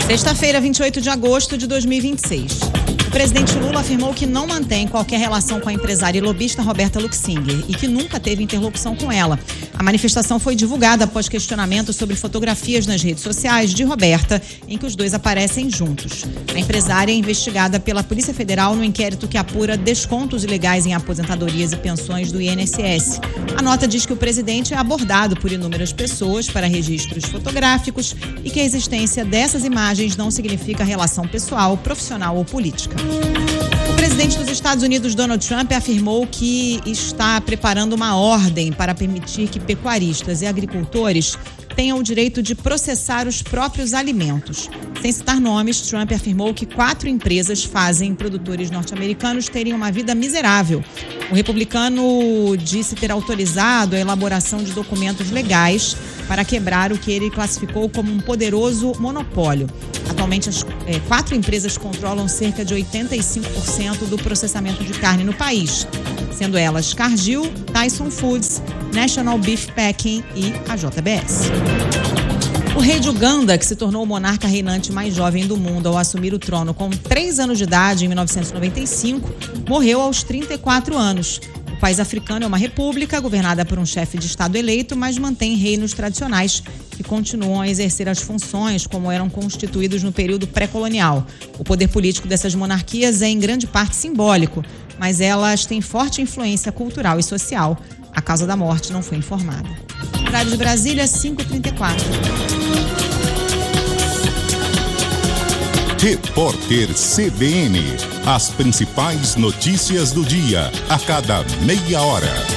Sexta-feira, 28 de agosto de 2026. O presidente Lula afirmou que não mantém qualquer relação com a empresária e lobista Roberta Luxinger e que nunca teve interlocução com ela. A manifestação foi divulgada após questionamento sobre fotografias nas redes sociais de Roberta, em que os dois aparecem juntos. A empresária é investigada pela Polícia Federal no inquérito que apura descontos ilegais em aposentadorias e pensões do INSS. A nota diz que o presidente é abordado por inúmeras pessoas para registros fotográficos e que a existência dessas imagens não significa relação pessoal, profissional ou política. O presidente dos Estados Unidos, Donald Trump, afirmou que está preparando uma ordem para permitir que pecuaristas e agricultores tenham o direito de processar os próprios alimentos. Sem citar nomes, Trump afirmou que 4 empresas fazem produtores norte-americanos terem uma vida miserável. O republicano disse ter autorizado a elaboração de documentos legais para quebrar o que ele classificou como um poderoso monopólio. Atualmente, as 4 empresas controlam cerca de 85% do processamento de carne no país, sendo elas Cargill, Tyson Foods, National Beef Packing e a JBS. O rei de Uganda, que se tornou o monarca reinante mais jovem do mundo ao assumir o trono com 3 anos de idade em 1995, morreu aos 34 anos. O país africano é uma república governada por um chefe de Estado eleito, mas mantém reinos tradicionais que continuam a exercer as funções como eram constituídos no período pré-colonial. O poder político dessas monarquias é em grande parte simbólico, mas elas têm forte influência cultural e social. A causa da morte não foi informada. Horário de Brasília, 5h34. Repórter CBN. As principais notícias do dia, a cada meia hora.